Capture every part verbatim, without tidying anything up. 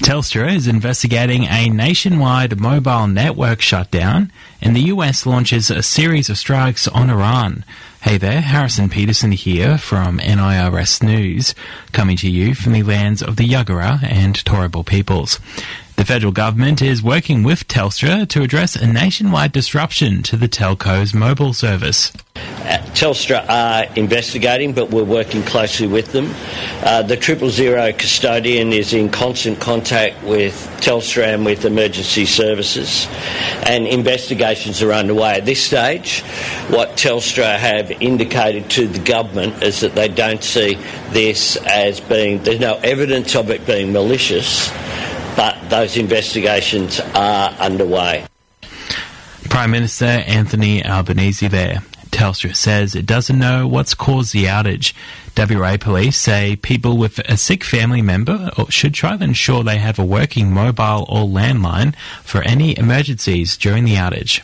Telstra is investigating a nationwide mobile network shutdown, and the U S launches a series of strikes on Iran. Hey there, Harrison Peterson here from N I R S News, coming to you from the lands of the Yagara and Turrbal peoples. The federal government is working with Telstra to address a nationwide disruption to the telco's mobile service. Uh, Telstra are investigating, but we're working closely with them. Uh, the Triple Zero custodian is in constant contact with Telstra and with emergency services, and investigations are underway. At this stage, what Telstra have indicated to the government is that they don't see this as being, there's no evidence of it being malicious, but those investigations are underway. Prime Minister Anthony Albanese there. Telstra says it doesn't know what's caused the outage. W A Police say people with a sick family member should try to ensure they have a working mobile or landline for any emergencies during the outage.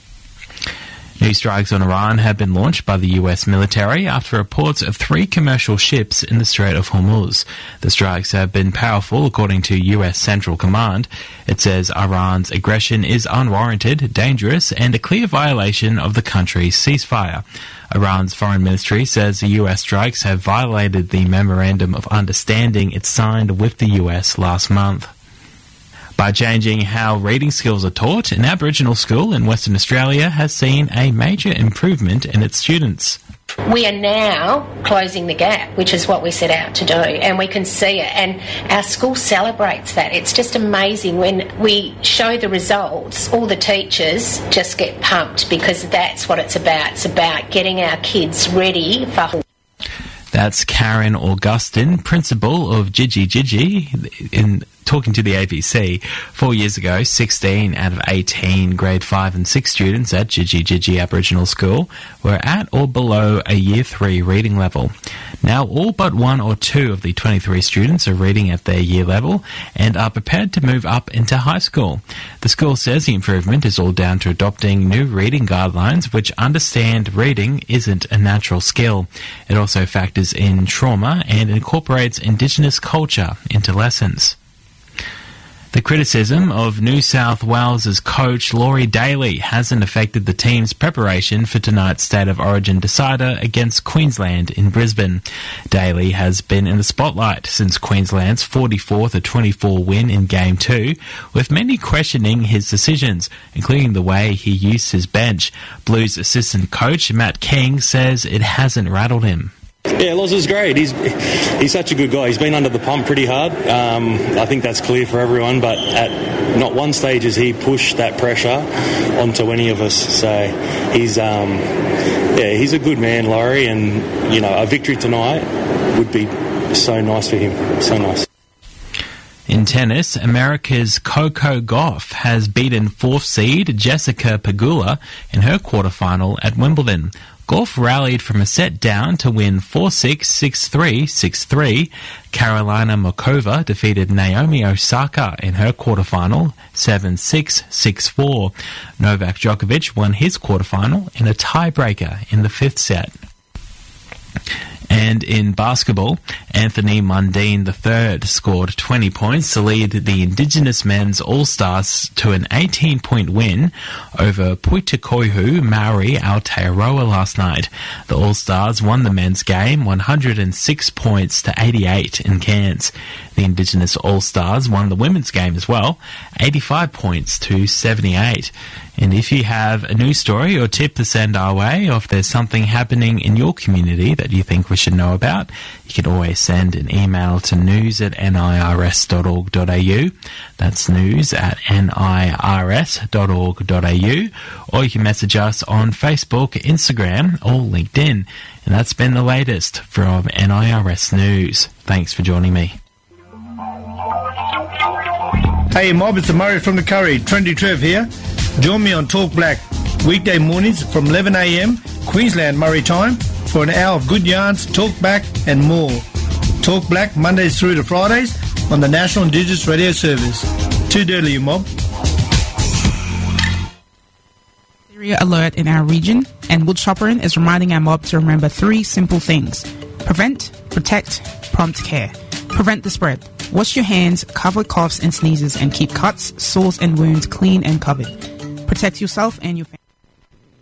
New strikes on Iran have been launched by the U S military after reports of three commercial ships in the Strait of Hormuz. The strikes have been powerful, according to U S Central Command. It says Iran's aggression is unwarranted, dangerous, and a clear violation of the country's ceasefire. Iran's foreign ministry says the U S strikes have violated the memorandum of understanding it signed with the U S last month. By changing how reading skills are taught, an Aboriginal school in Western Australia has seen a major improvement in its students. We are now closing the gap, which is what we set out to do, and we can see it, and our school celebrates that. It's just amazing when we show the results, all the teachers just get pumped because that's what it's about. It's about getting our kids ready for... That's Karen Augustin, principal of Gigi Gigi, in talking to the A B C. Four years ago, sixteen out of eighteen grade five and six students at Gigi Gigi Aboriginal School were at or below a year three reading level. Now all but one or two of the twenty-three students are reading at their year level and are prepared to move up into high school. The school says the improvement is all down to adopting new reading guidelines which understand reading isn't a natural skill. It also factors in trauma and incorporates Indigenous culture into lessons. The criticism of New South Wales's coach Laurie Daly hasn't affected the team's preparation for tonight's State of Origin decider against Queensland in Brisbane. Daly has been in the spotlight since Queensland's forty-four to twenty-four win in Game two, with many questioning his decisions, including the way he used his bench. Blues assistant coach Matt King says it hasn't rattled him. Yeah, Loz is great. He's he's such a good guy. He's been under the pump pretty hard. Um, I think that's clear for everyone, but at not one stage has he pushed that pressure onto any of us. So he's um, yeah, he's a good man, Laurie, and you know, a victory tonight would be so nice for him. So nice. In tennis, America's Coco Gauff has beaten fourth seed Jessica Pegula in her quarterfinal at Wimbledon. Gauff rallied from a set down to win four six, six three, six three. Karolina Muchova defeated Naomi Osaka in her quarterfinal seven six, six four. Novak Djokovic won his quarterfinal in a tiebreaker in the fifth set. And in basketball, Anthony Mundine the third scored twenty points to lead the Indigenous men's All-Stars to an eighteen-point win over Puitukoihu Maori Aotearoa last night. The All-Stars won the men's game one hundred six points to eighty-eight in Cairns. The Indigenous All-Stars won the women's game as well, eighty-five points to seventy-eight. And if you have a news story or tip to send our way, or if there's something happening in your community that you think we should know about, you can always send an email to news at nirs dot org dot au. That's news at nirs dot org dot au. Or you can message us on Facebook, Instagram, or LinkedIn. And that's been the latest from N I R S News. Thanks for joining me. Hey Mob, it's Murray from the Curry. Trendy Trev here. Join me on Talk Black, weekday mornings from eleven a m, Queensland Murray time, for an hour of good yarns, talk back and more. Talk Black Mondays through to Fridays on the National Indigenous Radio Service. Too dirty, you mob. Alert in our region, and Woodchopperin is reminding our mob to remember three simple things: prevent, protect, prompt care. Prevent the spread. Wash your hands, cover coughs and sneezes, and keep cuts, sores and wounds clean and covered. Protect yourself and your family.